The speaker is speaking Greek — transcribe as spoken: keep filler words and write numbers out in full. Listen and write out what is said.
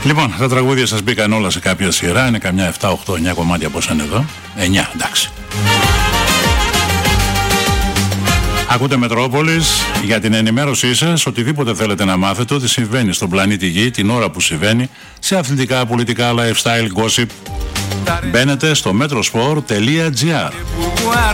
Λοιπόν, τα τραγούδια σας μπήκαν όλα σε κάποια σειρά. Είναι καμιά επτά, οκτώ, εννιά κομμάτια πόσα είναι εδώ. εννιά, εντάξει. Ακούτε Μετρόπολης, για την ενημέρωσή σας, οτιδήποτε θέλετε να μάθετε, ό,τι συμβαίνει στον πλανήτη Γη, την ώρα που συμβαίνει, σε αθλητικά, πολιτικά, lifestyle, gossip, μπαίνετε στο metrosport τελεία gr.